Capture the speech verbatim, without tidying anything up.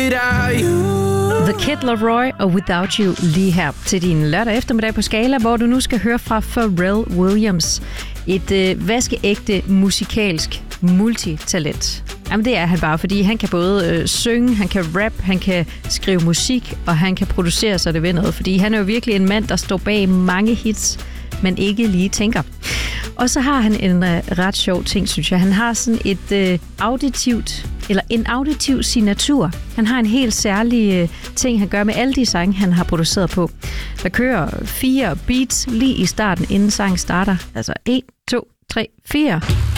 The Kid Laroi og Without You lige her til din lørdag eftermiddag på Skala, hvor du nu skal høre fra Pharrell Williams. Et øh, vaskeægte musikalsk multitalent. Jamen det er han bare, fordi han kan både øh, synge, han kan rap, han kan skrive musik, og han kan producere sig det ved noget. Fordi han er jo virkelig en mand, der står bag mange hits, men ikke lige tænker. Og så har han en øh, ret sjov ting, synes jeg. Han har sådan et øh, auditivt, eller en auditiv signatur. Han har en helt særlig øh, ting, han gør med alle de sange, han har produceret på. Der kører fire beats lige i starten, inden sangen starter. Altså en, to, tre, fire.